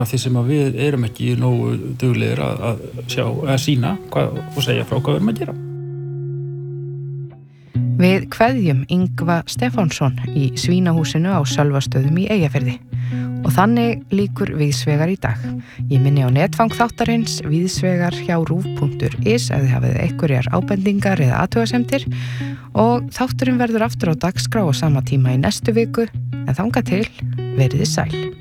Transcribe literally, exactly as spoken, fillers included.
Því sem að við erum ekki nógu duglegir að, að sjá, að sína hvað, og segja frá hvað við erum að gera. Við kveðjum Ingva Stefánsson í svínahúsinu á Sölvastöðum í Eyjafirði. Og þannig lýkur Víðsvegar í dag. Ég minni á netfang þáttarins Víðsvegar hjá rúv punktur is ef þið hafið einhverjar ábendingar eða athugasemdir og þátturinn verður aftur á dagskrá á sama tíma í næstu viku en þangað til verið þið sæl.